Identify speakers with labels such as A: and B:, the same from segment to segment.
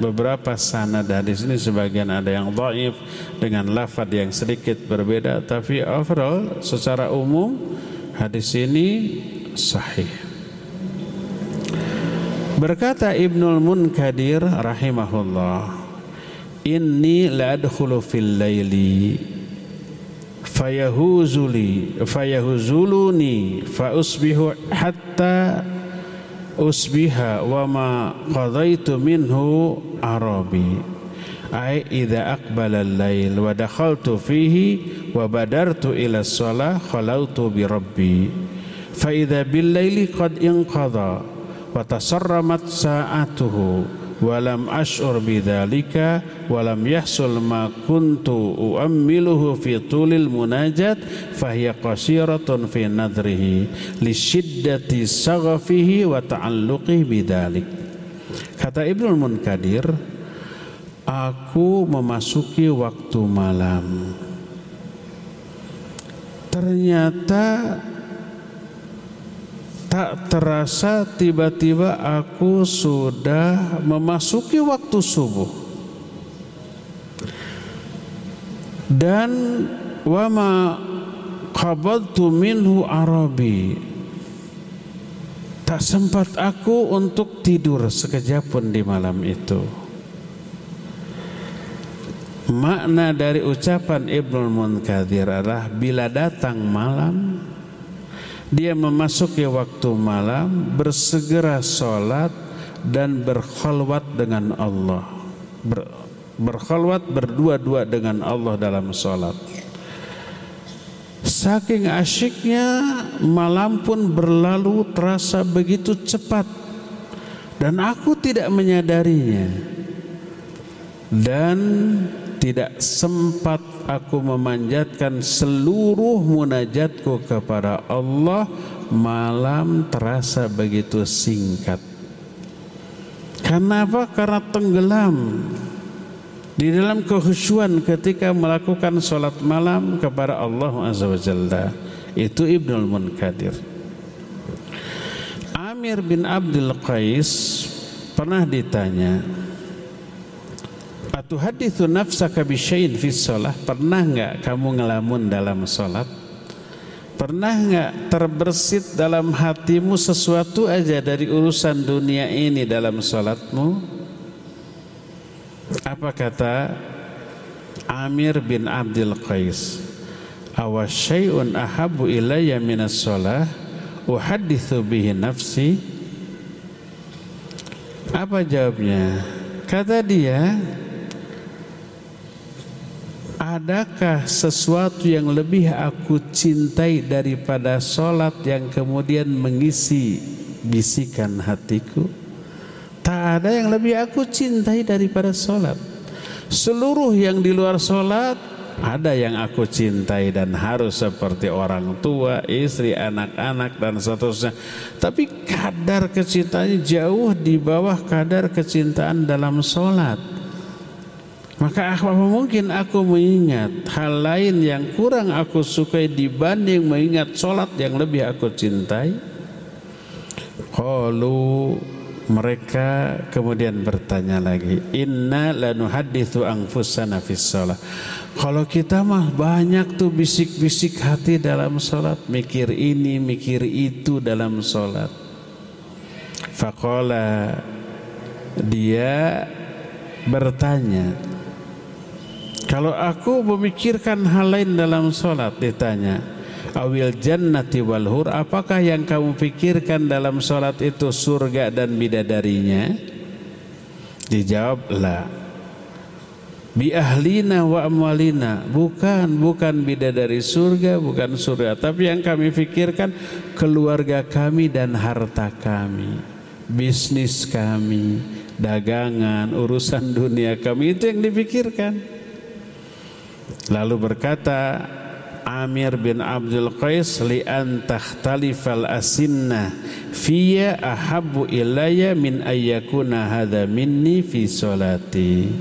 A: beberapa sanad hadis ini, sebagian ada yang dhaif dengan lafaz yang sedikit berbeda, tapi overall secara umum hadis ini sahih. Berkata Ibnul Munkadir rahimahullah, inni la adkhulu fil laili fayahuzuluni fa usbihu hatta usbiha wa ma qadaitu minhu arabi, ay idza aqbala al-lail wa dakhaltu fihi wa badartu ila shalah khalautu bi rabbi fa idza bil laili qad inqadha wa tasarramat sa'atuhu wa lam ash'ur bidzalika wa lam yahsul ma kuntu uammiluhu fi tulil munajat fahiya qasiratun fi nadrihi li syiddati saghafihi wa ta'alluqi bidzalik. Kata Ibnul Munkadir, aku memasuki waktu malam, ternyata tak terasa tiba-tiba aku sudah memasuki waktu subuh, dan wama qabadtu minhu arabi, tak sempat aku untuk tidur sekejap pun di malam itu. Makna dari ucapan Ibnul Munkadir adalah bila datang malam, dia memasuki waktu malam, bersegera sholat dan berkhalwat dengan Allah, berkhalwat berdua-dua dengan Allah dalam sholat. Saking asyiknya, malam pun berlalu terasa begitu cepat dan aku tidak menyadarinya, dan tidak sempat aku memanjatkan seluruh munajatku kepada Allah. Malam terasa begitu singkat. Kenapa? Karena tenggelam di dalam kekhusyuan ketika melakukan sholat malam kepada Allah Azza wa Jalla. Itu Ibnul Munkadir. Amir bin Abdul Qais pernah ditanya, atuhaditsu nafsaka bisyai'in fi shalah, pernah enggak kamu ngelamun dalam salat? Pernah enggak terbersit dalam hatimu sesuatu aja dari urusan dunia ini dalam salatmu? Apa kata Amir bin Abdul Qais? Awa syai'un ahabbu ilayya minas shalah uhaditsu bihi nafsi. Apa jawabnya? Kata dia, adakah sesuatu yang lebih aku cintai daripada sholat yang kemudian mengisi bisikan hatiku? Tak ada yang lebih aku cintai daripada sholat. Seluruh yang di luar sholat ada yang aku cintai dan harus seperti orang tua, istri, anak-anak dan seterusnya. Tapi kadar kecintaannya jauh di bawah kadar kecintaan dalam sholat. Maka apa mungkin aku mengingat hal lain yang kurang aku sukai dibanding mengingat sholat yang lebih aku cintai? Qalu, mereka kemudian bertanya lagi, inna lanuhadditsu anfusana fis shalah. Kalau kita mah banyak tuh bisik-bisik hati dalam sholat, mikir ini, mikir itu dalam sholat. Faqala, dia bertanya, kalau aku memikirkan hal lain dalam sholat, ditanya, awil jannati wal hur, apakah yang kamu pikirkan dalam sholat itu surga dan bidadarinya? Dijawab, la. Bi ahlina wa amwalina, bukan bidadari surga, bukan surga, tapi yang kami pikirkan keluarga kami dan harta kami, bisnis kami, dagangan, urusan dunia kami, itu yang dipikirkan. Lalu berkata Amir bin Abdul Qais, li an takhtalifal asinna fiyya ahabbu ilayya min ayyakuna hadha minni fi salati.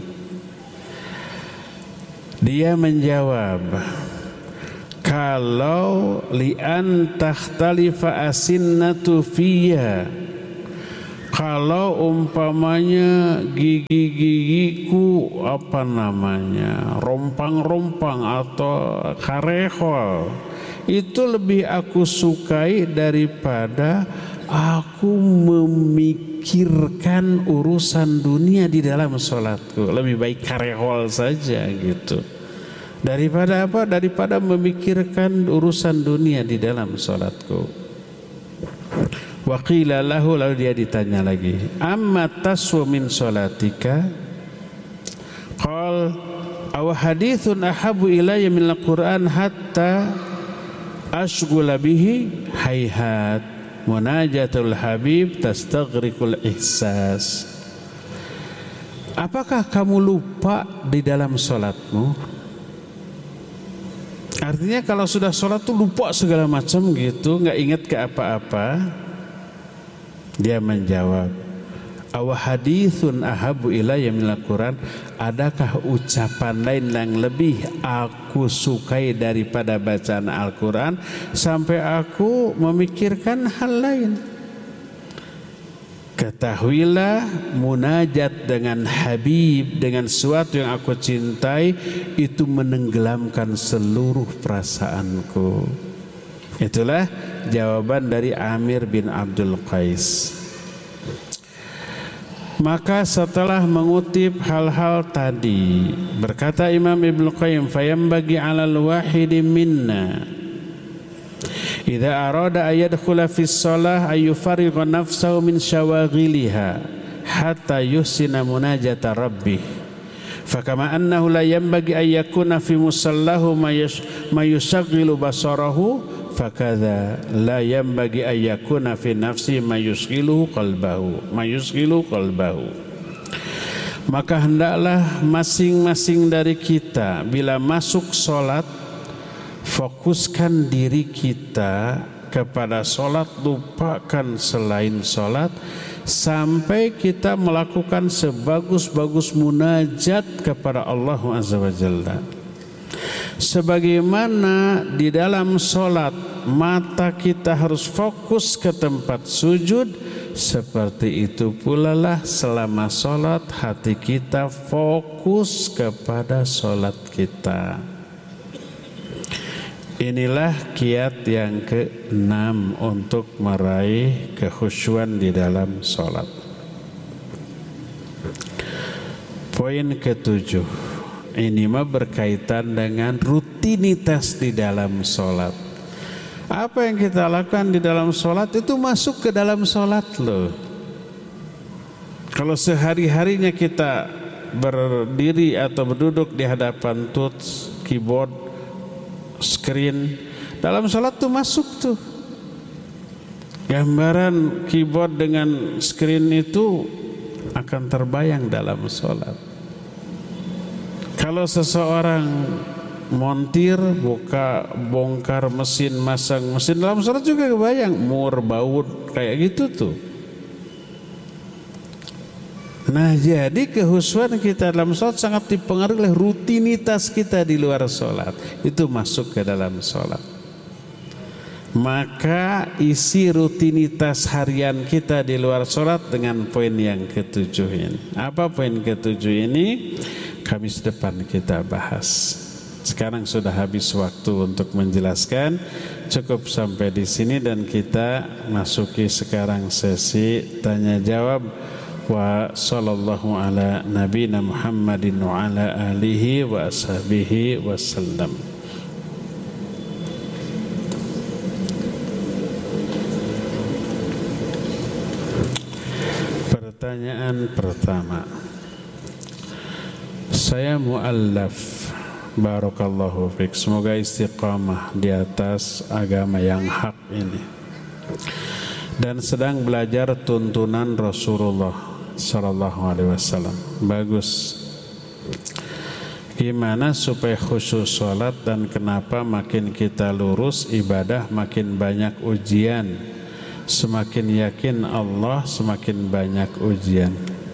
A: Dia menjawab, kalau li an takhtalifa asinnatu fiyya, Kalau umpamanya gigi-gigiku rompang-rompang atau karehol, itu lebih aku sukai daripada aku memikirkan urusan dunia di dalam sholatku. Lebih baik karehol saja gitu, daripada apa? Daripada memikirkan urusan dunia di dalam sholatku. Waqila lahu, lalu dia ditanya lagi, amma taswa min sholatika? Qal aw hadithun ahabu ilayya min al-Qur'an hatta ashghula bihi hayhat munajatul habib tastaghriqul ihsas. Apakah kamu lupa di dalam sholatmu? Artinya kalau sudah sholat tuh lupa segala macam gitu, nggak ingat ke apa-apa. Dia menjawab, aw hadithun ahabu ilayya minal Quran, adakah ucapan lain yang lebih aku sukai daripada bacaan Al-Quran sampai aku memikirkan hal lain? Ketahuilah, munajat dengan Habib, dengan sesuatu yang aku cintai, itu menenggelamkan seluruh perasaanku. Itulah jawaban dari Amir bin Abdul Qais. Maka setelah mengutip hal-hal tadi, berkata Imam Ibnu Qayyim, fayambagi 'alal wahidi minna idza arada ayadkhula fis shalah ayufarigha nafsahu min syawaghiliha hatta yuhsina munajata rabbih. Fakama annahu la yanbaghi ay yakuna fi musallahu ma yushaghilu basarahu, fakadha la yanbaghi ay yakuna fi nafsi ma yushghilu qalbahu. Maka hendaklah masing-masing dari kita bila masuk sholat, fokuskan diri kita kepada sholat, lupakan selain sholat, sampai kita melakukan sebagus-bagus munajat kepada Allah Azza wa Jalla. Sebagaimana di dalam sholat mata kita harus fokus ke tempat sujud, seperti itu pula lah selama sholat hati kita fokus kepada sholat kita. Inilah kiat yang ke-6 untuk meraih kekhusyuan di dalam sholat. Poin ke-7, ini mah berkaitan dengan rutinitas di dalam sholat. Apa yang kita lakukan di dalam sholat itu masuk ke dalam sholat loh. Kalau sehari-harinya kita berdiri atau berduduk di hadapan touch, keyboard, screen, dalam sholat tuh masuk tuh. Gambaran keyboard dengan screen itu akan terbayang dalam sholat. Kalau seseorang montir, bongkar mesin, masang mesin, dalam sholat juga kebayang, mur, baut, kayak gitu tuh. Nah, jadi kehusuan kita dalam sholat sangat dipengaruhi oleh rutinitas kita di luar sholat. Itu masuk ke dalam sholat. Maka isi rutinitas harian kita di luar sholat dengan poin yang ke-7 ini. Apa poin ke-7 ini? Kamis depan kita bahas. Sekarang sudah habis waktu untuk menjelaskan. Cukup sampai di sini dan kita masuki sekarang sesi tanya jawab. Wa sallallahu ala nabina Muhammadin wa ala alihi wa ashabihi wasallam. Pertanyaan pertama, saya muallaf, barakallahu fiik, semoga istiqamah di atas agama yang hak ini, dan sedang belajar tuntunan Rasulullah sallallahu alaihi wasallam. Bagus. Gimana supaya khusyuk sholat dan kenapa makin kita lurus ibadah makin banyak ujian? Semakin yakin Allah semakin banyak ujian.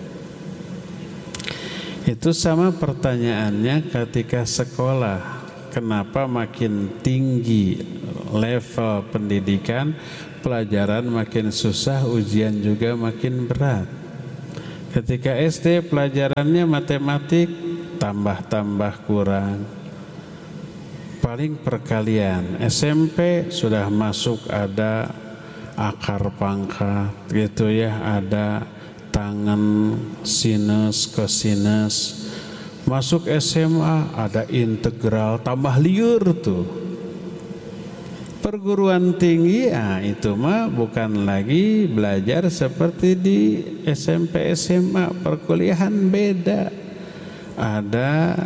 A: Itu sama pertanyaannya ketika sekolah. Kenapa makin tinggi level pendidikan, pelajaran makin susah, ujian juga makin berat. Ketika SD pelajarannya matematik tambah kurang, paling perkalian. SMP sudah masuk ada akar pangkat gitu ya, ada tangen, sinus, kosinus. Masuk SMA ada integral, tambah liur tuh. Perguruan tinggi itu mah bukan lagi belajar seperti di SMP SMA. Perkuliahan beda, ada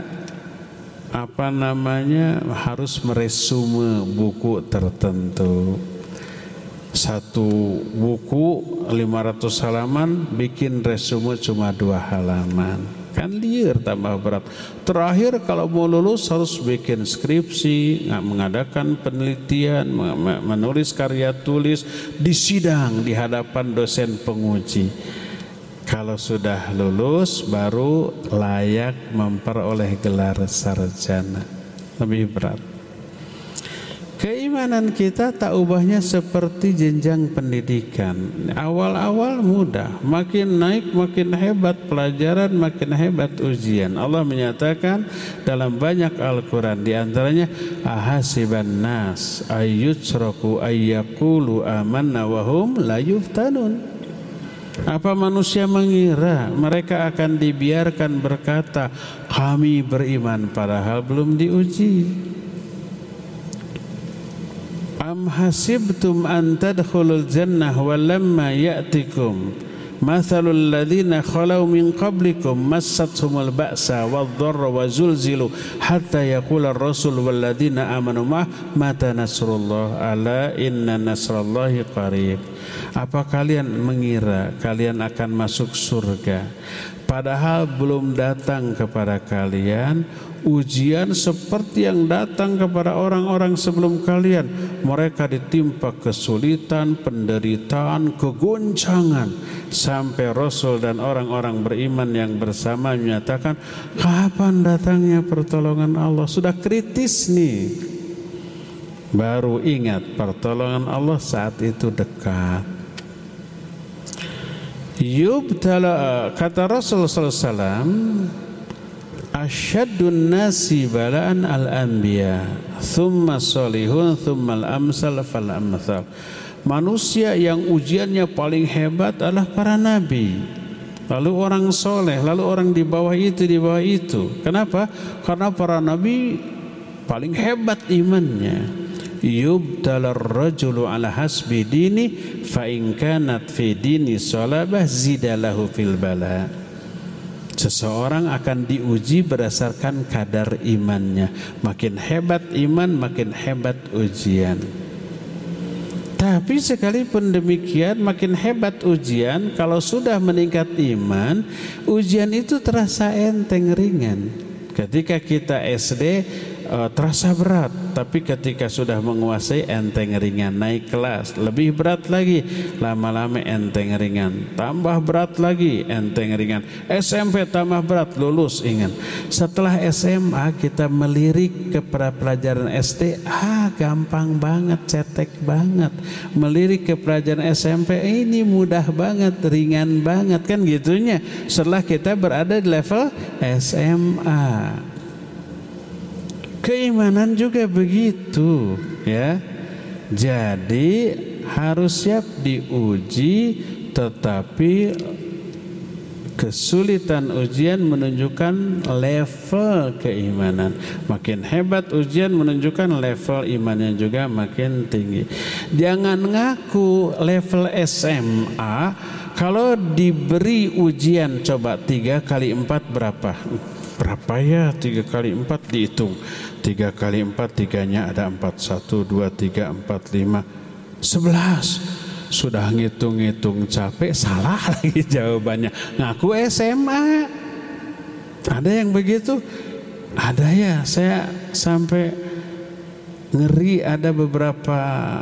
A: harus meresume buku tertentu. Satu buku 500 halaman, bikin resume cuma 2 halaman. Kan liar, tambah berat. Terakhir kalau mau lulus harus bikin skripsi, mengadakan penelitian, menulis karya tulis, disidang di hadapan dosen penguji. Kalau sudah lulus baru layak memperoleh gelar sarjana. Lebih berat. Keimanan kita tak ubahnya seperti jenjang pendidikan. Awal-awal mudah, makin naik makin hebat pelajaran, makin hebat ujian. Allah menyatakan dalam banyak Al-Quran, di antaranya ahasiban nas ayyutsraku ayyaqulu amanna wa hum la yuftanun. Apa manusia mengira mereka akan dibiarkan berkata kami beriman padahal belum diuji? Am hasibtum an tadkhulul jannah walamma ya'tikum mathalul ladzina khalau min qablikum massathumul ba'sa wadh-dharra wa zulzilu hatta yaqula ar-rasul wal ladzina amanu mata nasrullah ala inna nasrallahi qarib. Apa kalian mengira kalian akan masuk surga padahal belum datang kepada kalian ujian seperti yang datang kepada orang-orang sebelum kalian? Mereka ditimpa kesulitan, penderitaan, kegoncangan, sampai Rasul dan orang-orang beriman yang bersama menyatakan, kapan datangnya pertolongan Allah? Sudah kritis nih, baru ingat pertolongan Allah saat itu dekat. Yubtala, kata Rasul sallallahu alaihi wasallam, asyadun nasi bala'an al-anbiya thumma salihun thumma al-amsal fal-amsal. Manusia yang ujiannya paling hebat adalah para nabi, lalu orang soleh, lalu orang di bawah itu. Kenapa? Karena para nabi paling hebat imannya. Yubtalar rajulu ala hasbi dini fa in kanat fi dini salabah zidalahu fil bala. Seseorang akan diuji berdasarkan kadar imannya. Makin hebat iman, makin hebat ujian. Tapi sekalipun demikian, makin hebat ujian, kalau sudah meningkat iman, ujian itu terasa enteng, ringan. Ketika kita SD terasa berat, tapi ketika sudah menguasai enteng ringan. Naik kelas lebih berat lagi, lama-lama enteng ringan, tambah berat lagi, enteng ringan. SMP tambah berat, lulus. Ingat, setelah SMA kita melirik kepada pelajaran SD, gampang banget, cetek banget. Melirik ke pelajaran SMP, ini mudah banget, ringan banget, kan gitunya. Setelah kita berada di level SMA, keimanan juga begitu ya. Jadi harus siap diuji, tetapi kesulitan ujian menunjukkan level keimanan. Makin hebat ujian menunjukkan level imannya juga makin tinggi. Jangan ngaku level SMA kalau diberi ujian, coba 3 kali 4 berapa? Berapa ya 3 kali 4 dihitung. 3 kali 4 3-nya ada 4. 1, 2, 3, 4, 5, 11. Sudah ngitung-ngitung capek, salah lagi jawabannya. Ngaku SMA. Ada yang begitu? Ada ya. Saya sampai ngeri, ada beberapa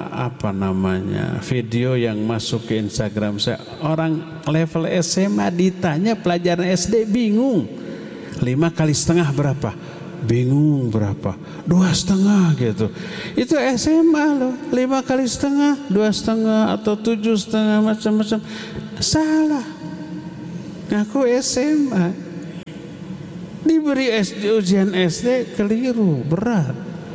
A: video yang masuk ke Instagram saya. Orang level SMA ditanya pelajaran SD bingung. 5 kali setengah berapa? bingung berapa, 2,5 gitu. Itu SMA loh, 5 kali setengah, 2,5 atau 7,5 macam-macam. Salah. Ngaku SMA. Diberi ujian SD keliru, berat.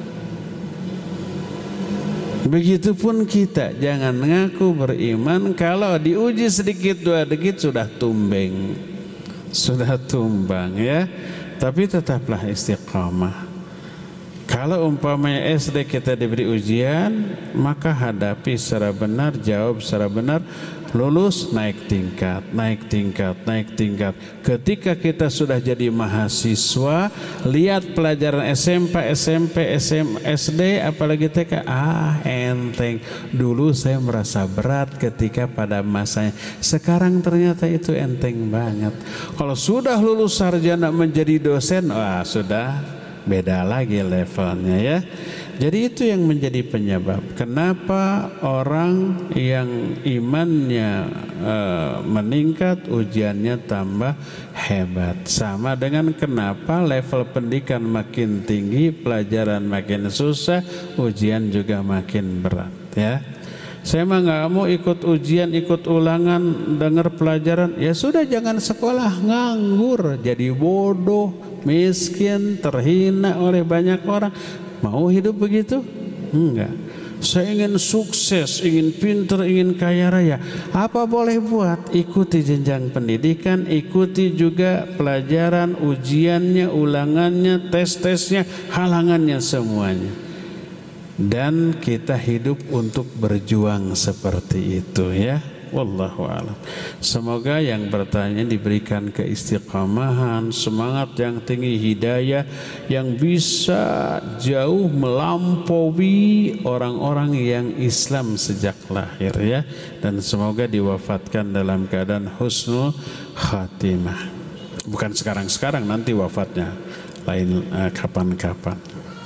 A: Begitupun kita, jangan ngaku beriman kalau diuji sedikit 2 dikit sudah tumbeng, sudah tumbang ya. Tapi tetaplah istiqamah. Kalau umpamanya SD kita diberi ujian, maka hadapi secara benar, jawab secara benar, lulus, naik tingkat, naik tingkat, naik tingkat. Ketika kita sudah jadi mahasiswa, lihat pelajaran SMP, SD, apalagi TK, enteng. Dulu saya merasa berat ketika pada masanya. Sekarang ternyata itu enteng banget. Kalau sudah lulus sarjana menjadi dosen, sudah beda lagi levelnya ya. Jadi itu yang menjadi penyebab kenapa orang yang imannya meningkat, ujiannya tambah hebat. Sama dengan kenapa level pendidikan makin tinggi, pelajaran makin susah, ujian juga makin berat ya. Saya mah nggak mau ikut ujian, ikut ulangan, dengar pelajaran. Ya sudah, jangan sekolah, nganggur, jadi bodoh, miskin, terhina oleh banyak orang. Mau hidup begitu? Enggak. Saya ingin sukses, ingin pintar, ingin kaya raya. Apa boleh buat? Ikuti jenjang pendidikan, ikuti juga pelajaran, ujiannya, ulangannya, tes-tesnya, halangannya semuanya. Dan kita hidup untuk berjuang seperti itu ya. Wallahu a'lam. Semoga yang bertanya diberikan keistiqamahan, semangat yang tinggi, hidayah yang bisa jauh melampaui orang-orang yang Islam sejak lahir ya. Dan semoga diwafatkan dalam keadaan husnul khatimah. Bukan sekarang-sekarang, nanti wafatnya lain kapan-kapan.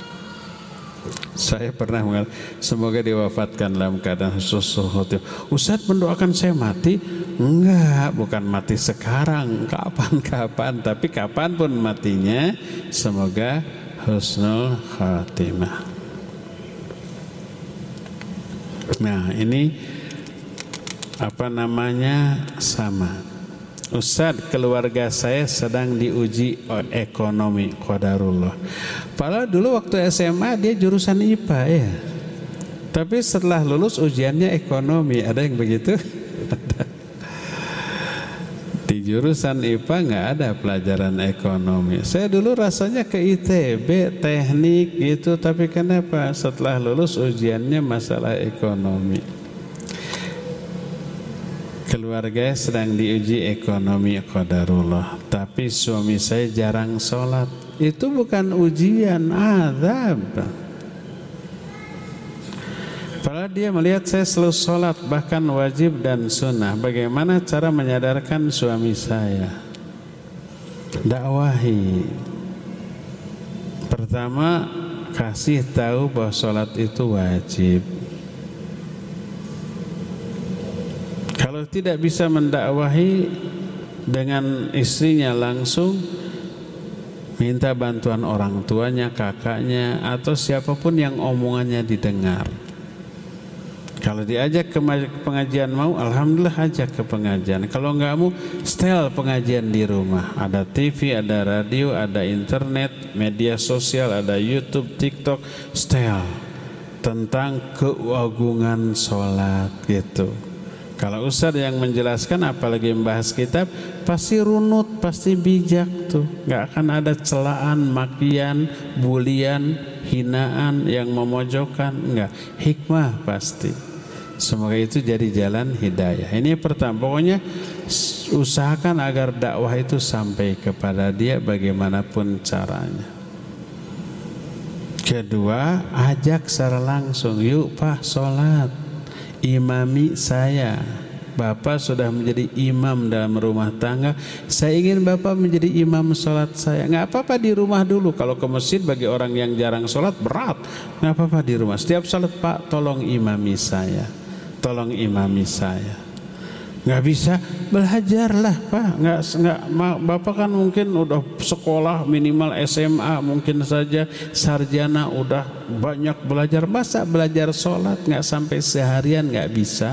A: Saya pernah mengatakan semoga diwafatkan dalam keadaan husnul khotimah. Ustaz mendoakan saya mati? Enggak, bukan mati sekarang, kapan-kapan, tapi kapanpun matinya semoga husnul khotimah. Nah, ini apa namanya sama. Ustaz, keluarga saya sedang diuji ekonomi, qadarullah. Padahal dulu waktu SMA dia jurusan IPA ya. Tapi setelah lulus ujiannya ekonomi, ada yang begitu? Di jurusan IPA nggak ada pelajaran ekonomi. Saya dulu rasanya ke ITB, teknik gitu, tapi kenapa setelah lulus ujiannya masalah ekonomi? Keluarga sedang diuji ekonomi, qadarullah. Tapi suami saya jarang sholat. Itu bukan ujian, azab. Padahal dia melihat saya selalu sholat, bahkan wajib dan sunnah. Bagaimana cara menyadarkan suami saya? Dakwahi. Pertama, kasih tahu bahwa sholat itu wajib. Kalau tidak bisa mendakwahi dengan istrinya langsung, minta bantuan orang tuanya, kakaknya, atau siapapun yang omongannya didengar. Kalau diajak ke pengajian mau, alhamdulillah ajak ke pengajian. Kalau nggak mau, setel pengajian di rumah. Ada TV, ada radio, ada internet, media sosial, ada YouTube, TikTok, setel tentang keagungan sholat gitu. Kalau ustaz yang menjelaskan, apalagi membahas kitab, pasti runut, pasti bijak tuh. Gak akan ada celaan, makian, bulian, hinaan yang memojokkan. Enggak, hikmah pasti. Semoga itu jadi jalan hidayah. Ini pertama, pokoknya usahakan agar dakwah itu sampai kepada dia bagaimanapun caranya. Kedua, ajak secara langsung, yuk Pak sholat, imami saya. Bapak sudah menjadi imam dalam rumah tangga, saya ingin Bapak menjadi imam sholat saya. Nggak apa-apa di rumah dulu. Kalau ke masjid bagi orang yang jarang sholat berat, nggak apa-apa di rumah. Setiap sholat, Pak tolong imami saya, tolong imami saya. Nggak bisa, belajarlah Pak. Bapak kan mungkin udah sekolah minimal SMA, mungkin saja sarjana, udah banyak belajar. Masa belajar sholat nggak sampai seharian nggak bisa?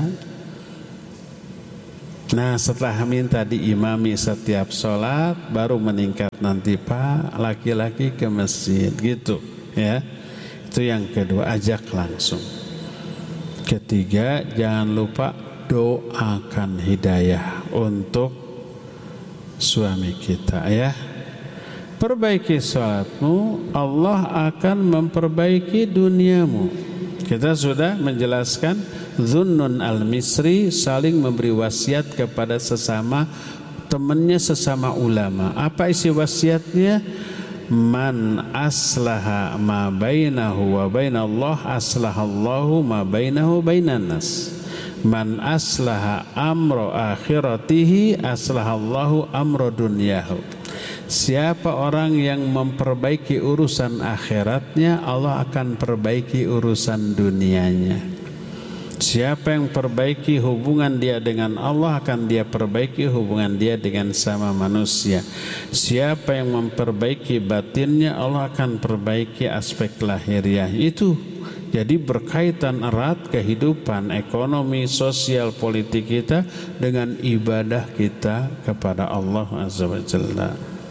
A: Nah, setelah minta diimami setiap sholat, baru meningkat nanti Pak, laki-laki ke masjid gitu ya. Itu yang kedua, ajak langsung. Ketiga, jangan lupa doakan hidayah untuk suami kita ya. Perbaiki sholatmu, Allah akan memperbaiki duniamu. Kita sudah menjelaskan Zunnun al-Misri saling memberi wasiat kepada sesama temannya, sesama ulama. Apa isi wasiatnya? Man aslaha ma bainahu wa bainallah aslahallahu ma bainahu bainan nas. Man aslaha amro akhiratihi aslahallahu amro dunyahu. Siapa orang yang memperbaiki urusan akhiratnya, Allah akan perbaiki urusan dunianya. Siapa yang perbaiki hubungan dia dengan Allah, akan dia perbaiki hubungan dia dengan sama manusia. Siapa yang memperbaiki batinnya, Allah akan perbaiki aspek lahiriah. Itu jadi berkaitan erat kehidupan ekonomi, sosial, politik kita dengan ibadah kita kepada Allah Azza wa Jalla.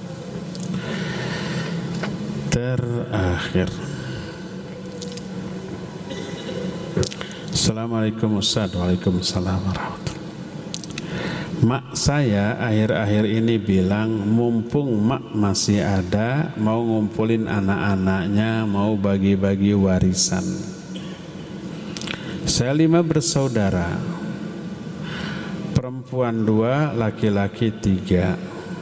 A: Terakhir, Assalamualaikum Ustaz. Waalaikumsalam warahmatullahi. Mak saya akhir-akhir ini bilang mumpung mak masih ada, mau ngumpulin anak-anaknya, mau bagi-bagi warisan. Saya 5 bersaudara, perempuan 2, laki-laki 3.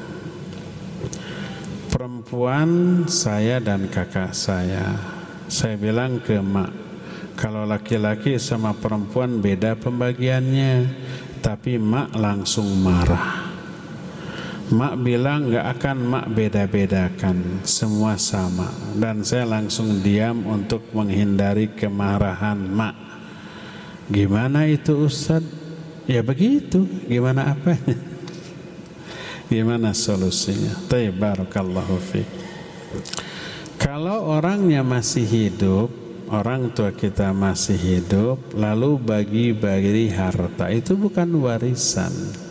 A: Perempuan saya dan kakak saya. Saya bilang ke mak, kalau laki-laki sama perempuan beda pembagiannya. Tapi mak langsung marah. Mak bilang gak akan mak beda-bedakan, semua sama. Dan saya langsung diam untuk menghindari kemarahan mak. Gimana itu Ustaz? Ya begitu, gimana apanya? Gimana solusinya? Barakallahu fiik. Kalau orangnya masih hidup, orang tua kita masih hidup, lalu bagi-bagi harta, itu bukan warisan,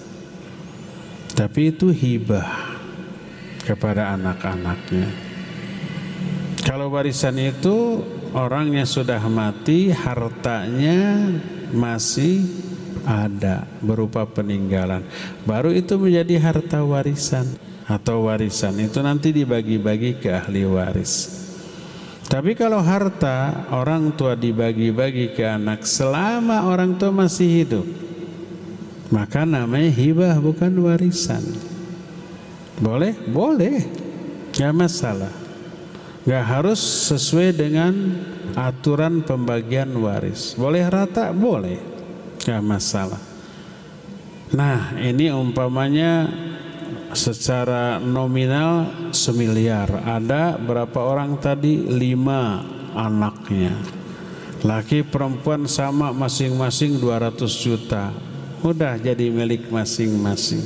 A: tapi itu hibah kepada anak-anaknya. Kalau warisan itu orangnya sudah mati, hartanya masih ada berupa peninggalan, baru itu menjadi harta warisan. Atau warisan itu nanti dibagi-bagi ke ahli waris. Tapi kalau harta orang tua dibagi-bagi ke anak selama orang tua masih hidup, maka namanya hibah, bukan warisan. Boleh? Boleh, gak masalah. Gak harus sesuai dengan aturan pembagian waris. Boleh rata? Boleh, gak masalah. Nah, ini umpamanya secara nominal 1 miliar. Ada berapa orang tadi? 5 anaknya. Laki perempuan sama masing-masing 200 juta. Udah jadi milik masing-masing.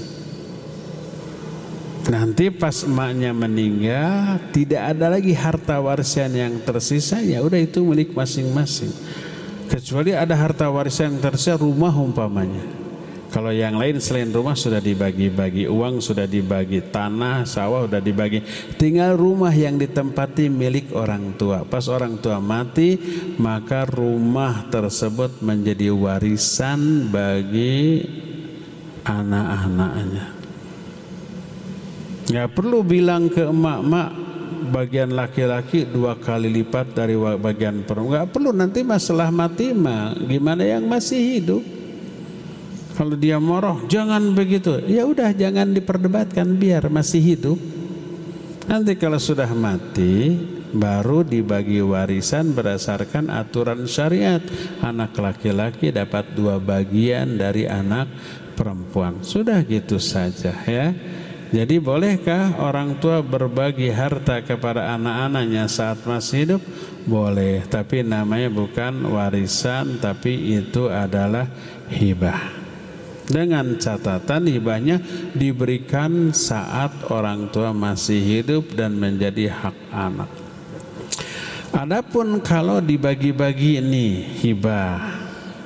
A: Nanti pas emaknya meninggal, tidak ada lagi harta warisan yang tersisa, ya udah itu milik masing-masing. Kecuali ada harta warisan yang tersisa, rumah umpamanya. Kalau yang lain selain rumah sudah dibagi-bagi, uang sudah dibagi, tanah, sawah sudah dibagi, tinggal rumah yang ditempati milik orang tua. Pas orang tua mati, maka rumah tersebut menjadi warisan bagi anak-anaknya. Nggak perlu bilang ke emak-emak bagian laki-laki 2 kali lipat dari bagian perempuan. Nggak perlu, nanti masalah mati mah gimana yang masih hidup. Kalau dia marah, jangan begitu. Ya udah, jangan diperdebatkan, biar masih hidup. Nanti kalau sudah mati, baru dibagi warisan berdasarkan aturan syariat. Anak laki-laki dapat 2 bagian dari anak perempuan. Sudah gitu saja ya. Jadi bolehkah orang tua berbagi harta kepada anak-anaknya saat masih hidup? Boleh, tapi namanya bukan warisan, tapi itu adalah hibah. dengan catatan hibahnya diberikan saat orang tua masih hidup dan menjadi hak anak. Adapun kalau dibagi-bagi ini hibah,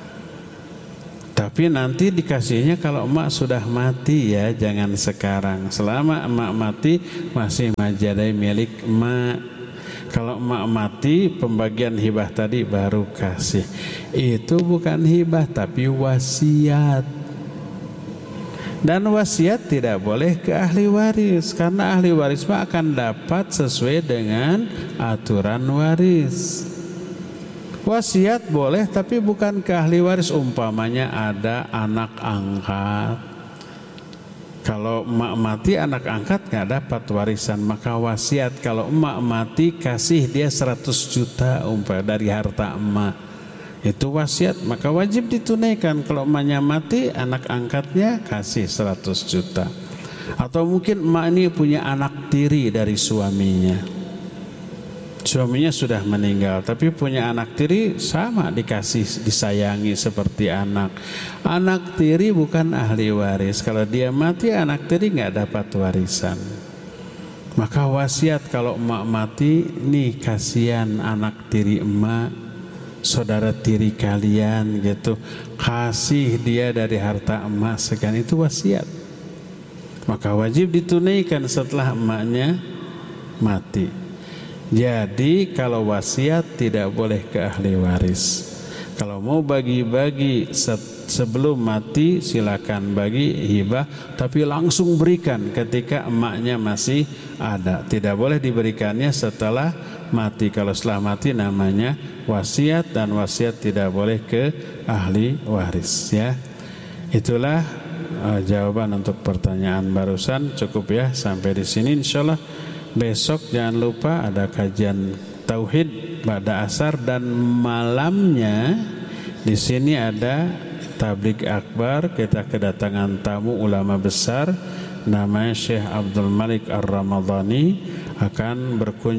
A: tapi nanti dikasihnya kalau emak sudah mati ya, jangan sekarang. Selama emak mati masih majadai milik emak. Kalau emak mati pembagian hibah tadi baru kasih. Itu bukan hibah tapi wasiat. Dan wasiat tidak boleh ke ahli waris, karena ahli waris akan dapat sesuai dengan aturan waris. Wasiat boleh tapi bukan ke ahli waris, umpamanya ada anak angkat. Kalau emak mati anak angkat nggak dapat warisan, maka wasiat kalau emak mati kasih dia 100 juta dari harta emak. Itu wasiat, maka wajib ditunaikan. Kalau emaknya mati anak angkatnya kasih 100 juta. Atau mungkin emak ini punya anak tiri dari suaminya. Suaminya sudah meninggal tapi punya anak tiri, sama dikasih, disayangi seperti anak. Anak tiri bukan ahli waris. Kalau dia mati anak tiri nggak dapat warisan. Maka wasiat kalau emak mati, nih kasihan anak tiri emak, saudara tiri kalian gitu, kasih dia dari harta emak sekian, itu wasiat. Maka wajib ditunaikan setelah emaknya mati. Jadi kalau wasiat tidak boleh ke ahli waris. Kalau mau bagi-bagi sebelum mati silakan bagi hibah, tapi langsung berikan ketika emaknya masih ada. Tidak boleh diberikannya setelah mati. Kalau setelah mati namanya wasiat, dan wasiat tidak boleh ke ahli waris ya. Itulah jawaban untuk pertanyaan barusan. Cukup ya sampai di sini insyaallah. Besok jangan lupa ada kajian tauhid pada asar, dan malamnya di sini ada tabligh akbar. Kita kedatangan tamu ulama besar namanya Syekh Abdul Malik Ar-Ramadhani, akan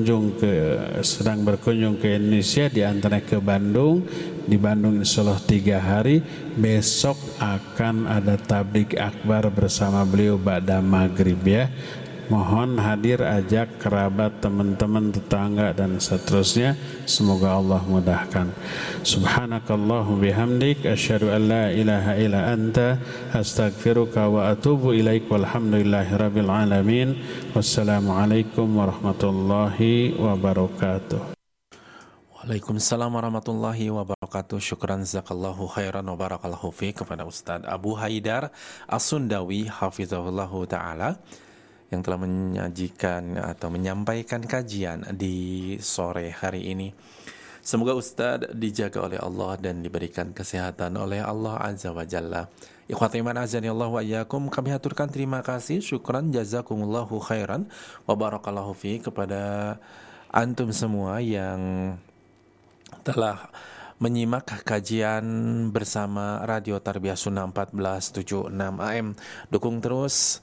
A: sedang berkunjung ke Indonesia, di antara ke Bandung. Di Bandung insyaallah 3 hari. Besok akan ada tabligh akbar bersama beliau ba'da maghrib ya. Mohon hadir, ajak kerabat, teman-teman, tetangga dan seterusnya. Semoga Allah mudahkan. Subhanakallahu bihamdik, asyhadu an la ilaha illa anta, astaghfiruka wa atubu ilaik. Walhamdulillahirabbil alamin. Wassalamualaikum warahmatullahi wabarakatuh.
B: Waalaikumsalam warahmatullahi wabarakatuh. Syukran jazakallahu khairan wa barakallahu fi kepada Ustaz Abu Haidar As-Sundawi hafizahullahu taala yang telah menyajikan atau menyampaikan kajian di sore hari ini. Semoga Ustaz dijaga oleh Allah dan diberikan kesehatan oleh Allah Azza wa Jalla. Ikhwati iman azani Allah wa iyyakum, kami haturkan terima kasih, syukran jazakumullahu khairan wa barakallahu fi kepada antum semua yang telah menyimak kajian bersama Radio Tarbiyah Sunnah 1476 AM. Dukung terus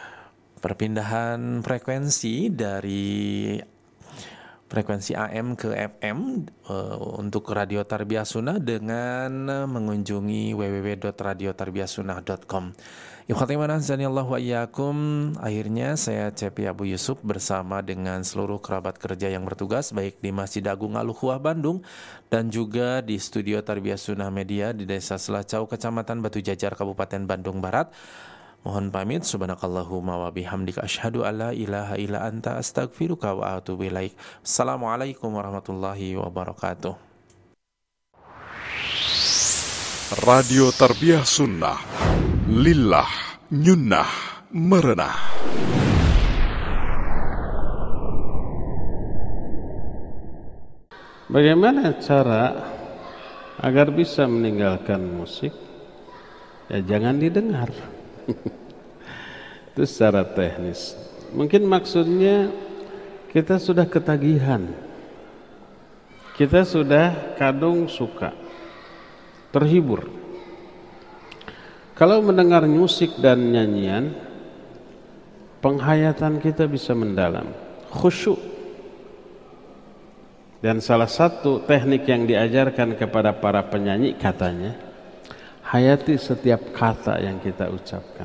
B: perpindahan frekuensi dari frekuensi AM ke FM untuk Radio Tarbiyah Sunnah dengan mengunjungi www.radiotarbiyahsunnah.com. Ikhwati iman azani Allah wa iyyakum, akhirnya saya Cepi Abu Yusuf bersama dengan seluruh kerabat kerja yang bertugas baik di Masjid Agung Al-Ukhuwah Bandung dan juga di studio Tarbiyah Sunnah Media di Desa Selacau, Kecamatan Batu Jajar, Kabupaten Bandung Barat. Mohon pamit, subhanakallahumma wa bihamdika asyhadu alla ilaha illa anta astaghfiruka wa atubu ilaik. Assalamualaikum warahmatullahi wabarakatuh.
C: Radio Tarbiyah Sunnah, lillah nyunnah merenah.
A: Bagaimana cara agar bisa meninggalkan musik? Ya jangan didengar. Itu secara teknis. Mungkin maksudnya kita sudah ketagihan, kita sudah kadung suka, terhibur. Kalau mendengar musik dan nyanyian, penghayatan kita bisa mendalam, khusyuk. Dan salah satu teknik yang diajarkan kepada para penyanyi katanya, hayati setiap kata yang kita ucapkan.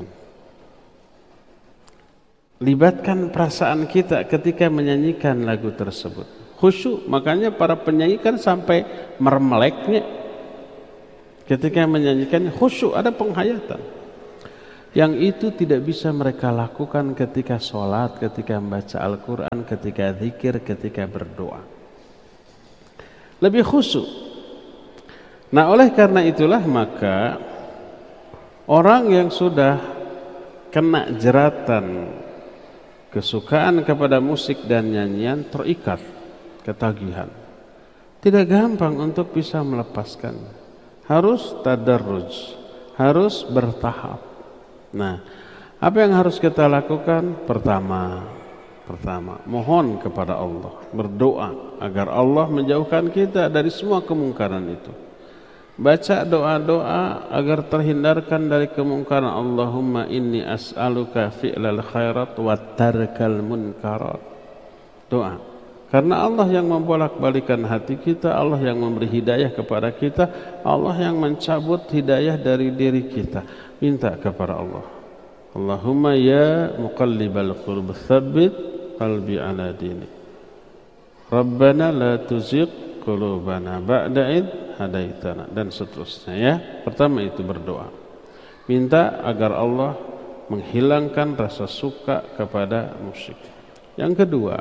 A: Libatkan perasaan kita ketika menyanyikan lagu tersebut. Khusyuk, makanya para penyanyi kan sampai mermeleknya ketika menyanyikannya. Khusyuk, ada penghayatan. Yang itu tidak bisa mereka lakukan ketika sholat, ketika membaca Al-Quran, ketika zikir, ketika berdoa. Lebih khusyuk. Nah, oleh karena itulah maka orang yang sudah kena jeratan kesukaan kepada musik dan nyanyian terikat ketagihan. Tidak gampang untuk bisa melepaskan. Harus tadarruj, harus bertahap. Nah, apa yang harus kita lakukan? Pertama, mohon kepada Allah, berdoa agar Allah menjauhkan kita dari semua kemungkaran itu. Baca doa-doa agar terhindarkan dari kemungkaran. Allahumma inni as'aluka fi'lal khairat wa tarkal munkarat. Doa. Karena Allah yang membolak-balikan hati kita, Allah yang memberi hidayah kepada kita, Allah yang mencabut hidayah dari diri kita. Minta kepada Allah. Allahumma ya muqallibal qulub tsabbit qalbi ala dinik. Rabbana la tuzigh qulubana ba'da id hadaitana, dan seterusnya ya. Pertama itu berdoa. Minta agar Allah menghilangkan rasa suka kepada musik. Yang kedua,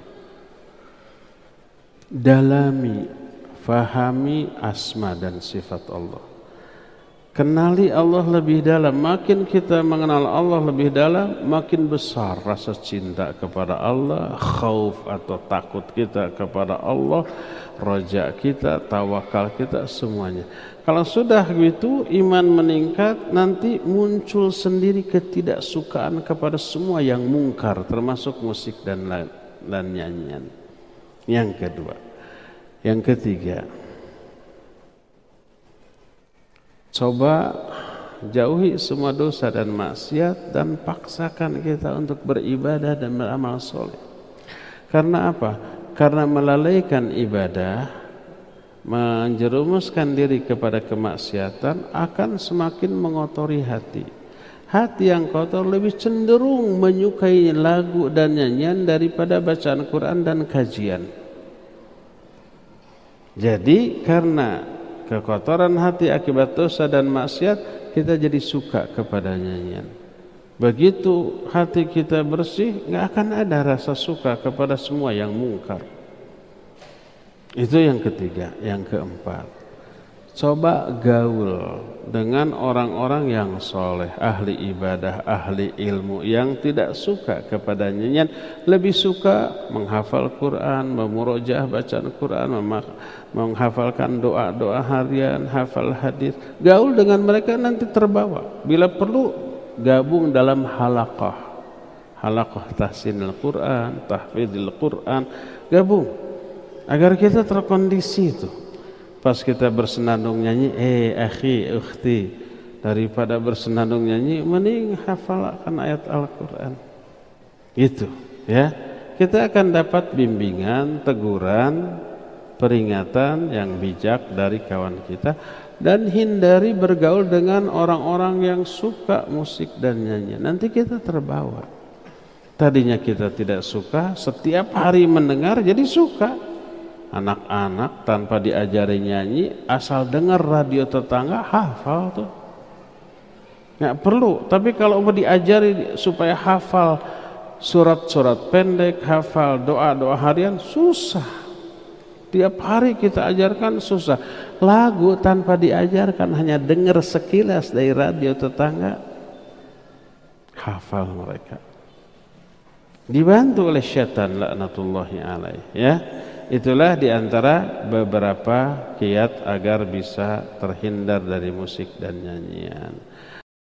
A: dalami, fahami asma dan sifat Allah. Kenali Allah lebih dalam. Makin kita mengenal Allah lebih dalam, makin besar rasa cinta kepada Allah, khauf atau takut kita kepada Allah, raja kita, tawakal kita, semuanya. Kalau sudah begitu, iman meningkat, nanti muncul sendiri ketidaksukaan kepada semua yang mungkar, termasuk musik dan nyanyian. Yang kedua. Yang ketiga, coba jauhi semua dosa dan maksiat dan paksakan kita untuk beribadah dan beramal soleh. Karena apa? Karena melalaikan ibadah, menjerumuskan diri kepada kemaksiatan akan semakin mengotori hati. Hati yang kotor lebih cenderung menyukai lagu dan nyanyian daripada bacaan Quran dan kajian. Jadi karena kekotoran hati akibat dosa dan maksiat, kita jadi suka kepada nyanyian. Begitu hati kita bersih, gak akan ada rasa suka kepada semua yang mungkar. Itu yang ketiga. Yang keempat, coba gaul dengan orang-orang yang soleh, ahli ibadah, ahli ilmu, yang tidak suka kepada nyanyian, lebih suka menghafal Quran, memurojaah bacaan Quran, menghafalkan doa-doa harian, hafal hadis. Gaul dengan mereka, nanti terbawa. Bila perlu gabung dalam halaqah tahsinul Quran, tahfidzul Quran, gabung agar kita terkondisi itu. Pas kita bersenandung nyanyi, akhi, ukhti, daripada bersenandung nyanyi, mending hafalkan ayat Al-Quran. Gitu ya. Kita akan dapat bimbingan, teguran, peringatan yang bijak dari kawan kita. Dan hindari bergaul dengan orang-orang yang suka musik dan nyanyian. Nanti kita terbawa. Tadinya kita tidak suka, setiap hari mendengar jadi suka. Anak-anak tanpa diajari nyanyi, asal dengar radio tetangga, hafal tuh. Nggak perlu, tapi kalau mau diajari supaya hafal surat-surat pendek, hafal doa-doa harian, susah. Tiap hari kita ajarkan, susah. Lagu tanpa diajarkan, hanya dengar sekilas dari radio tetangga, hafal mereka. Dibantu oleh syaitan laknatullahi alaih ya. Itulah diantara beberapa kiat agar bisa terhindar dari musik dan nyanyian.